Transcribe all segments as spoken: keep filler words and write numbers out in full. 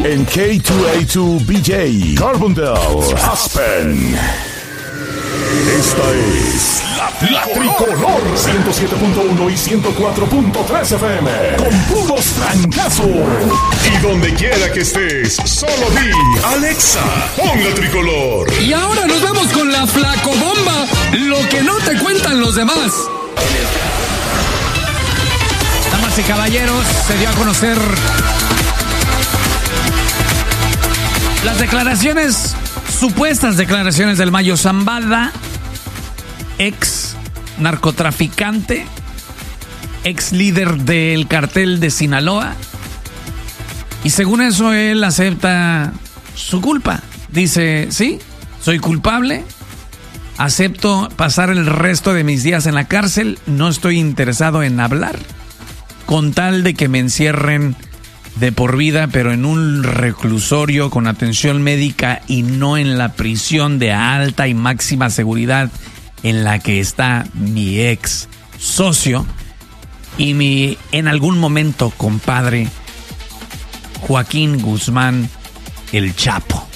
en K dos A dos B J, Carbondale, Aspen. Esta es la, la Tricolor ciento siete punto uno y ciento cuatro punto tres F M con puros trancazos. Y donde quiera que estés, solo di Alexa, pon la Tricolor. Y ahora nos vamos con la flacobomba, lo que no te cuentan los demás. Damas y caballeros, se dio a conocer las declaraciones, supuestas declaraciones del Mayo Zambada, ex narcotraficante, ex líder del cartel de Sinaloa. Y según eso, él acepta su culpa. Dice, sí, soy culpable, acepto pasar el resto de mis días en la cárcel, no estoy interesado en hablar, con tal de que me encierren de por vida, pero en un reclusorio con atención médica y no en la prisión de alta y máxima seguridad en la que está mi ex socio y mi, en algún momento, compadre Joaquín Guzmán, el Chapo.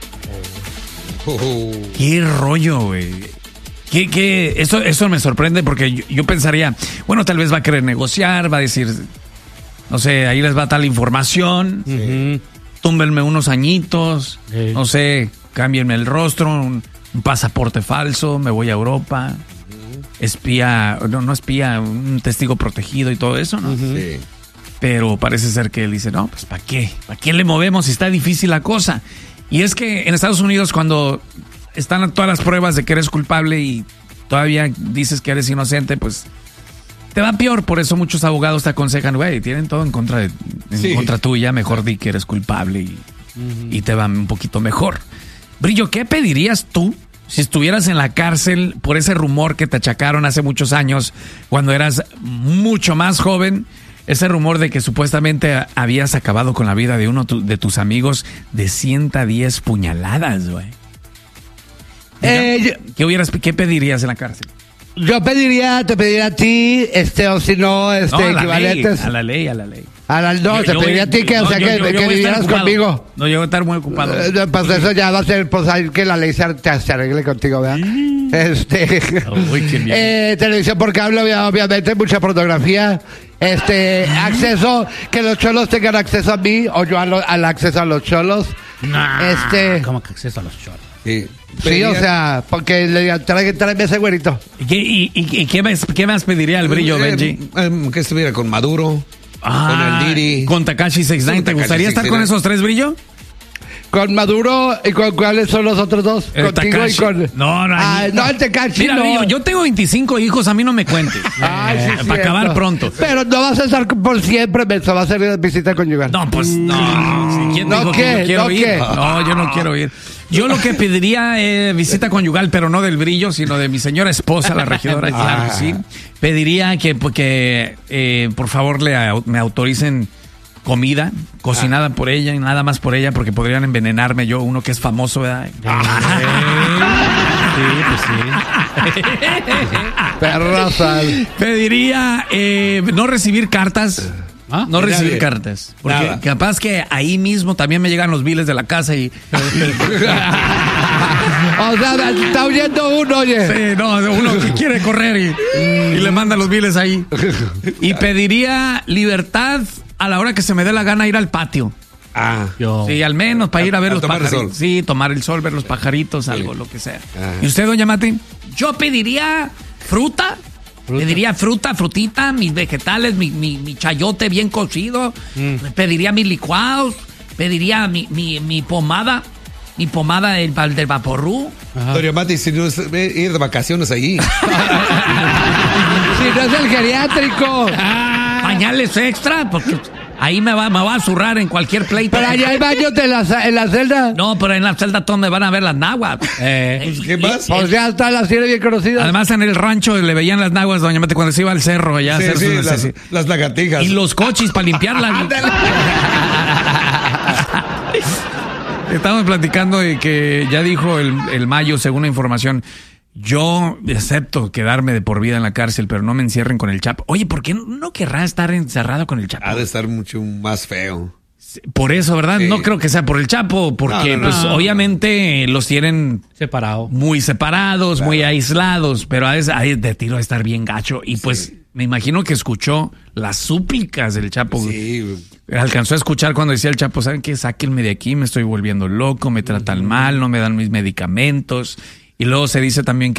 Oh. Qué rollo, güey. ¿Qué, qué? Eso, eso me sorprende porque yo, yo pensaría, bueno, tal vez va a querer negociar, va a decir, no sé, ahí les va tal información, sí. Túmbenme unos añitos, sí. No sé, cámbienme el rostro, un, un pasaporte falso, me voy a Europa, uh-huh. espía, no, no espía, un testigo protegido y todo eso, ¿no? Uh-huh. Sí. Pero parece ser que él dice, no, pues ¿para qué? ¿Para qué le movemos si está difícil la cosa? Y es que en Estados Unidos cuando están todas las pruebas de que eres culpable y todavía dices que eres inocente, pues te va peor. Por eso muchos abogados te aconsejan, güey, tienen todo en contra de, en sí. contra tuya, mejor di que eres culpable y, uh-huh. y te va un poquito mejor. Brillo, ¿qué pedirías tú si estuvieras en la cárcel por ese rumor que te achacaron hace muchos años cuando eras mucho más joven? Ese rumor de que supuestamente habías acabado con la vida de uno de tus amigos de ciento diez puñaladas, güey. Eh, ¿Qué hubieras, qué pedirías en la cárcel? Yo pediría, te pediría a ti, este, o si no, este, no, a equivalentes. Ley, a la ley, a la ley. A la, no, yo, te yo pediría voy, a ti que, no, o sea, yo, que, yo, yo que vivieras conmigo. No, yo voy a estar muy ocupado. Eh, pues eso ya va a ser, pues hay que la ley se, te, se arregle contigo, ¿verdad? Sí. Este, Uy, qué bien. eh, televisión por cable, obviamente, mucha pornografía. Este, acceso, que los cholos tengan acceso a mí, o yo al, al acceso a los cholos. Nah, este, ¿cómo que acceso a los cholos? Sí. Sí, o sea, porque le digan, tráeme, tráeme ese güerito. ¿Y, qué, y, y, y qué, más, qué más pediría el Brillo, eh, Benji? Eh, que estuviera con Maduro, ah, con el Diri. Con Tekashi sesenta y nueve. ¿Te gustaría estar con esos tres, Brillo? Con Maduro, ¿y con cuáles son los otros dos? El Contigo Tekashi. y con... No, no, ah, no, el Tekashi, mira, no. Brillo, yo tengo veinticinco hijos, a mí no me cuentes. Ay, sí, eh, para acabar pronto. Pero no vas a estar por siempre, Benzo, va a ser visita conyugal. No, pues, no. ¿Quién ¿No dijo qué? que yo quiero ¿No ir? qué? No, yo no quiero ir. Yo lo que pediría es eh, visita conyugal, pero no del Brillo, sino de mi señora esposa, la regidora, claro que sí. Pediría que, que eh, por favor le, me autoricen comida cocinada ah. por ella y nada más por ella, porque podrían envenenarme yo, uno que es famoso, ¿verdad? Sí, pues sí. Perrosal. Pediría eh, no recibir cartas. ¿Ah? No recibir cartas. Porque nada. Capaz que ahí mismo también me llegan los biles de la casa y... O sea, está huyendo uno, oye. Sí, no, uno que quiere correr y, y le manda los biles ahí. Y pediría libertad a la hora que se me dé la gana ir al patio. Ah, yo. Sí, al menos para ir a ver a los tomar pajaritos. El sol. Sí, tomar el sol, ver los pajaritos, algo, sí. Lo que sea. Ah. ¿Y usted, doña Mati? Yo pediría fruta. Fruta. Pediría fruta, frutita, mis vegetales, mi, mi, mi chayote bien cocido. Mm. Pediría mis licuados. Pediría mi, mi, mi pomada. Mi pomada del, del Vaporru. Doña Mati, si no es ir de vacaciones allí. Si no es el geriátrico. Ah, pañales extra, porque ahí me va, me va a zurrar en cualquier pleito. Pero allá hay baños de la, en la celda. No, pero en la celda todos me van a ver las naguas. Eh, ¿Qué más? O sea, está la serie bien conocida. Además, en el rancho le veían las naguas, doña Mati, cuando se iba al cerro allá sí, a hacer sí, sus las, las lagartijas. Y los cochis para limpiarlas. Estamos platicando de que ya dijo el, el Mayo, según la información, yo acepto quedarme de por vida en la cárcel, pero no me encierren con el Chapo. Oye, ¿por qué no querrá estar encerrado con el Chapo? Ha de estar mucho más feo. Por eso, ¿verdad? Sí. No creo que sea por el Chapo, porque No, no, no. pues No. obviamente los tienen Separado. muy separados, muy aislados, pero a veces hay de tiro a estar bien gacho. Y pues me imagino que escuchó las súplicas del Chapo. Sí. Alcanzó a escuchar cuando decía el Chapo, ¿saben qué? Sáquenme de aquí, me estoy volviendo loco, me tratan mal, no me dan mis medicamentos. Y luego se dice también que